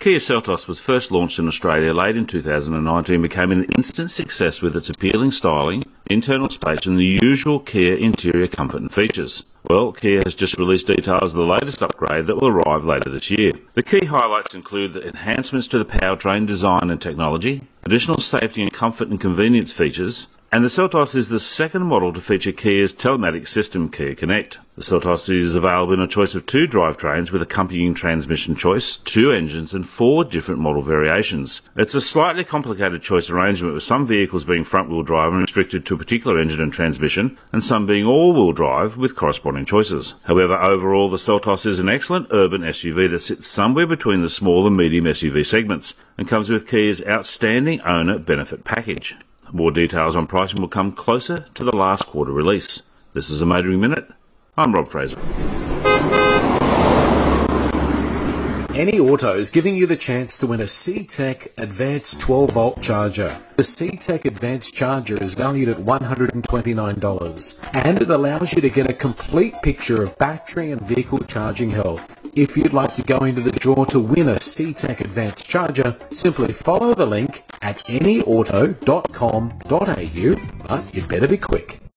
Kia Seltos was first launched in Australia late in 2019 and became an instant success with its appealing styling, internal space and the usual Kia interior comfort and features. Well, Kia has just released details of the latest upgrade that will arrive later this year. The key highlights include the enhancements to the powertrain design and technology, additional safety and comfort and convenience features, and the Seltos is the second model to feature Kia's telematics system, Kia Connect. The Seltos is available in a choice of 2 drivetrains with accompanying transmission choice, 2 engines and 4 different model variations. It's a slightly complicated choice arrangement, with some vehicles being front-wheel drive and restricted to a particular engine and transmission, and some being all-wheel drive with corresponding choices. However, overall the Seltos is an excellent urban SUV that sits somewhere between the small and medium SUV segments, and comes with Kia's outstanding owner benefit package. More details on pricing will come closer to the last quarter release. This is a Motoring Minute. I'm Rob Fraser. Any Auto is giving you the chance to win a CTEK Advanced 12-volt charger. The CTEK Advanced charger is valued at $129, and it allows you to get a complete picture of battery and vehicle charging health. If you'd like to go into the draw to win a CTEK Advanced charger, simply follow the link at anyauto.com.au, but you'd better be quick.